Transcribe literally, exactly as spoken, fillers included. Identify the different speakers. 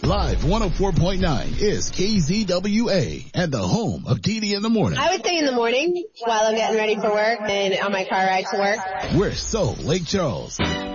Speaker 1: Live one oh four point nine is K Z W A and the home of Dee Dee in the morning.
Speaker 2: I would say in the morning while I'm getting ready for work and on my car ride to work.
Speaker 1: We're so Lake Charles.